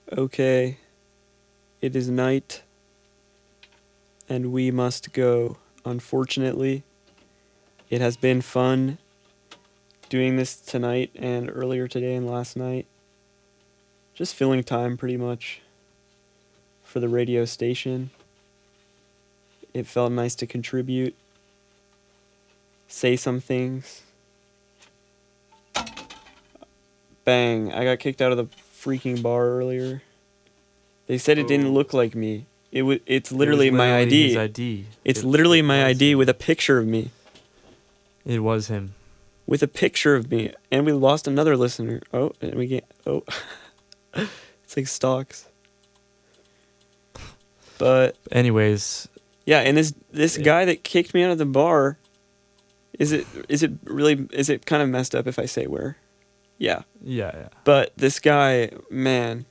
Okay, it is night, and we must go. Unfortunately, it has been fun doing this tonight and earlier today and last night. Just filling time pretty much for the radio station. It felt nice to contribute, say some things. Bang, I got kicked out of the freaking bar earlier. They said it didn't look like me. It's literally my ID. His ID. It's literally my ID with a picture of me. It was him. With a picture of me. And we lost another listener. Oh, and we get it's like stocks. But anyways, yeah, and this guy that kicked me out of the bar, is it kind of messed up if I say where? Yeah. Yeah. But this guy, man,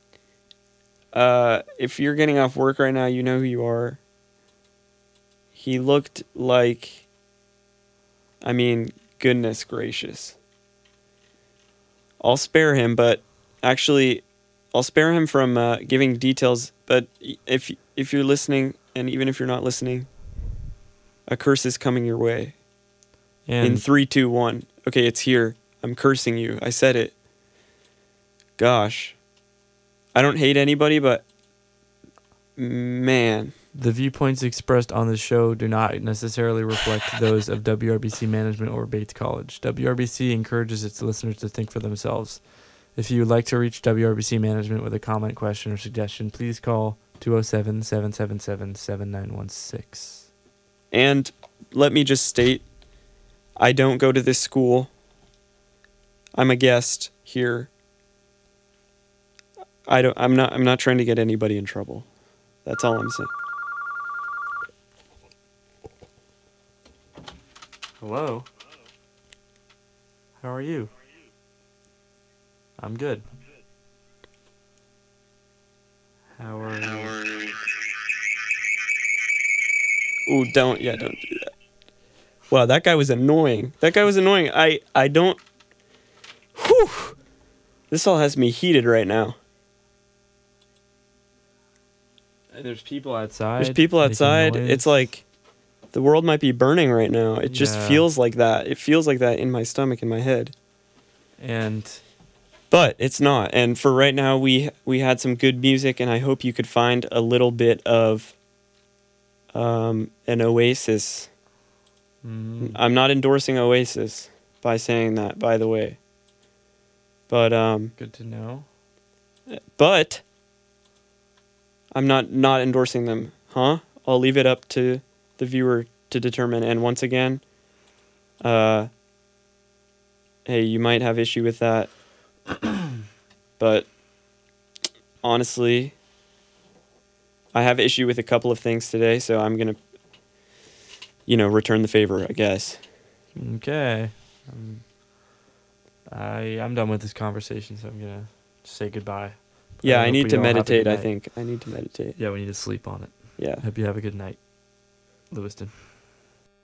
if you're getting off work right now, you know who you are. He looked like, I mean, goodness gracious. I'll spare him, but actually, I'll spare him from giving details. But if you're listening, and even if you're not listening, a curse is coming your way. And in 3, 2, 1. Okay, it's here. I'm cursing you. I said it. Gosh. I don't hate anybody, but man. The viewpoints expressed on the show do not necessarily reflect those of WRBC management or Bates College. WRBC encourages its listeners to think for themselves. If you would like to reach WRBC management with a comment, question, or suggestion, please call 207-777-7916. And let me just state, I don't go to this school. I'm a guest here. I'm not trying to get anybody in trouble. That's all I'm saying. Hello. How are you? I'm good. How are you? Ooh, don't do that. Wow, that guy was annoying. I don't... Whew. This all has me heated right now. There's people outside. It's like the world might be burning right now. It just feels like that. It feels like that in my stomach, in my head. But it's not. And for right now, we had some good music, and I hope you could find a little bit of an Oasis. I'm not endorsing Oasis by saying that, by the way. But good to know. But I'm not endorsing them, huh? I'll leave it up to the viewer to determine. And once again, hey, you might have issue with that. But honestly, I have issue with a couple of things today, so I'm going to, return the favor, I guess. Okay. I'm done with this conversation, so I'm going to say goodbye. Yeah, I need to meditate, I think. I need to meditate. Yeah, we need to sleep on it. Yeah. Hope you have a good night, Lewiston.